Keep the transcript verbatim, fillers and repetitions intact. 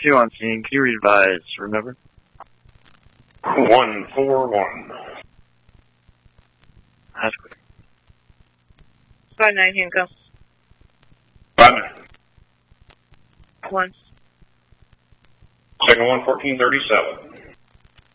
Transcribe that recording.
two on scene. Can you revise? Remember? One four one. That's quick. Five nineteen, go. Five nine. One. Second one fourteen thirty seven.